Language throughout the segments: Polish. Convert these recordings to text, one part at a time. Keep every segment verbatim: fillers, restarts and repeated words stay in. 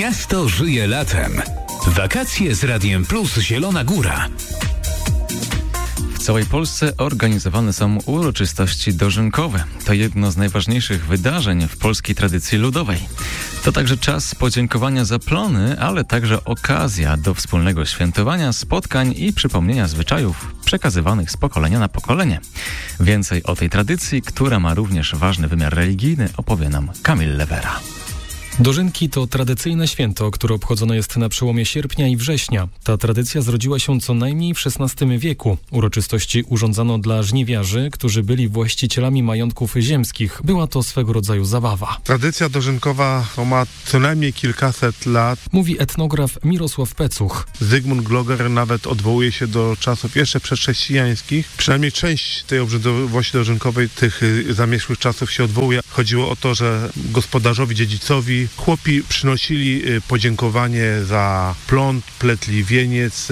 Miasto żyje latem. Wakacje z Radiem Plus Zielona Góra. W całej Polsce organizowane są uroczystości dożynkowe. To jedno z najważniejszych wydarzeń w polskiej tradycji ludowej. To także czas podziękowania za plony, ale także okazja do wspólnego świętowania, spotkań i przypomnienia zwyczajów przekazywanych z pokolenia na pokolenie. Więcej o tej tradycji, która ma również ważny wymiar religijny, opowie nam Kamil Lewera. Dożynki to tradycyjne święto, które obchodzone jest na przełomie sierpnia i września. Ta tradycja zrodziła się co najmniej w szesnastym wieku. Uroczystości urządzano dla żniwiarzy, którzy byli właścicielami majątków ziemskich. Była to swego rodzaju zabawa. Tradycja dożynkowa ma co najmniej kilkaset lat. Mówi etnograf Mirosław Pecuch. Zygmunt Gloger nawet odwołuje się do czasów jeszcze przedchrześcijańskich. Przynajmniej część tej obrzędowości dożynkowej tych zamierzchłych czasów się odwołuje. Chodziło o to, że gospodarzowi, dziedzicowi chłopi przynosili podziękowanie za plon, pletli wieniec,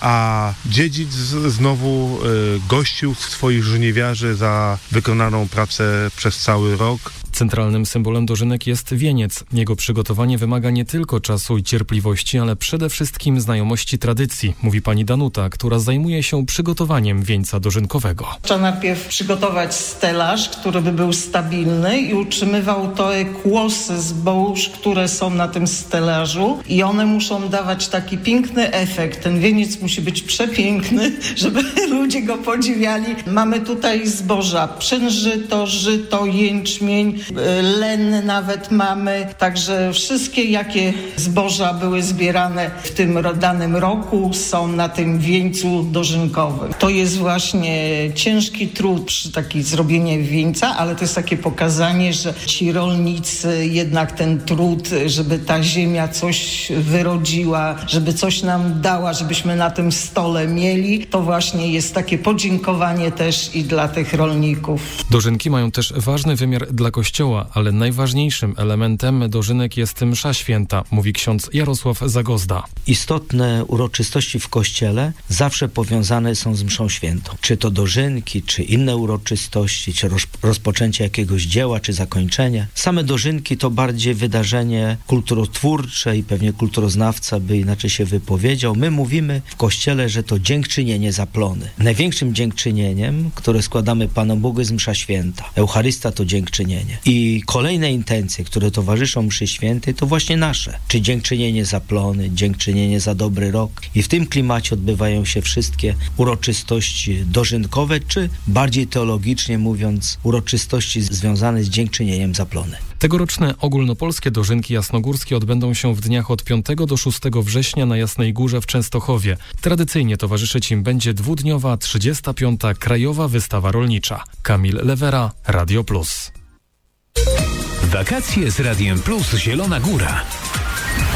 a dziedzic znowu gościł swoich żniwiarzy za wykonaną pracę przez cały rok. Centralnym symbolem dożynek jest wieniec. Jego przygotowanie wymaga nie tylko czasu i cierpliwości, ale przede wszystkim znajomości tradycji, mówi pani Danuta, która zajmuje się przygotowaniem wieńca dożynkowego. Trzeba najpierw przygotować stelaż, który by był stabilny i utrzymywał te kłosy zbóż, które są na tym stelażu i one muszą dawać taki piękny efekt. Ten wieniec musi być przepiękny, żeby ludzie go podziwiali. Mamy tutaj zboża, pszenżyto, żyto, jęczmień, len nawet mamy, także wszystkie jakie zboża były zbierane w tym danym roku są na tym wieńcu dożynkowym. To jest właśnie ciężki trud przy takim zrobienie wieńca, ale to jest takie pokazanie, że ci rolnicy jednak ten trud, żeby ta ziemia coś wyrodziła, żeby coś nam dała, żebyśmy na tym stole mieli, to właśnie jest takie podziękowanie też i dla tych rolników. Dożynki mają też ważny wymiar dla Kościoła, ale najważniejszym elementem dożynek jest msza święta, mówi ksiądz Jarosław Zagozda. Istotne uroczystości w Kościele zawsze powiązane są z mszą świętą. Czy to dożynki, czy inne uroczystości, czy roz, rozpoczęcie jakiegoś dzieła, czy zakończenie. Same dożynki to bardziej wydarzenie kulturotwórcze i pewnie kulturoznawca by inaczej się wypowiedział. My mówimy w Kościele, że to dziękczynienie za plony. Największym dziękczynieniem, które składamy Panu Bogu, jest msza święta. Eucharysta to dziękczynienie. I kolejne intencje, które towarzyszą mszy świętej, to właśnie nasze. Czy dziękczynienie za plony, dziękczynienie za dobry rok. I w tym klimacie odbywają się wszystkie uroczystości dożynkowe, czy bardziej teologicznie mówiąc, uroczystości związane z dziękczynieniem za plony. Tegoroczne ogólnopolskie dożynki jasnogórskie odbędą się w dniach od piątego do szóstego września na Jasnej Górze w Częstochowie. Tradycyjnie towarzyszyć im będzie dwudniowa trzydziesta piąta Krajowa Wystawa Rolnicza. Kamil Lewera, Radio Plus. Wakacje z Radiem Plus Zielona Góra.